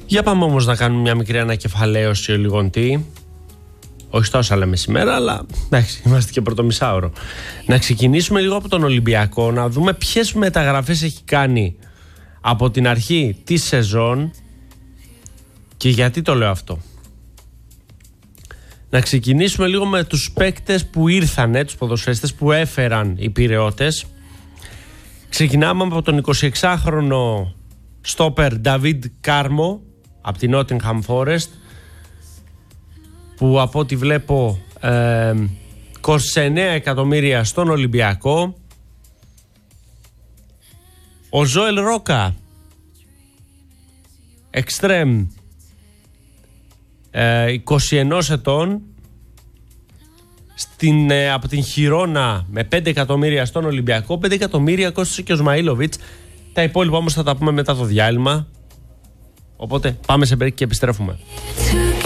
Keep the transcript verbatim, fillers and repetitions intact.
Για πάμε όμως να κάνουμε μια μικρή ανακεφαλαίωση ο λιγοντή. Όχι τόσα λέμε σήμερα, αλλά εντάξει, είμαστε και πρωτομισάωρο. Να ξεκινήσουμε λίγο από τον Ολυμπιακό, να δούμε ποιες μεταγραφές έχει κάνει από την αρχή της σεζόν και γιατί το λέω αυτό. Να ξεκινήσουμε λίγο με τους παίκτες που ήρθανε, τους ποδοσφαιριστές που έφεραν οι Πειραιώτες. Ξεκινάμε από τον εικοσιεξάχρονο στόπερ Νταβίντ Κάρμο από την Nottingham Forest, που από ό,τι βλέπω ε, κόστη εννέα εκατομμύρια στον Ολυμπιακό. Ο Ζωέλ Ρόκα, εξτρέμ, ε, είκοσι ένα ετών, στην, ε, από την Χιρόνα με πέντε εκατομμύρια στον Ολυμπιακό. πέντε εκατομμύρια κόστησε και ο Σμαΐλοβιτς. Τα υπόλοιπα όμως θα τα πούμε μετά το διάλειμμα. Οπότε πάμε σε break και επιστρέφουμε.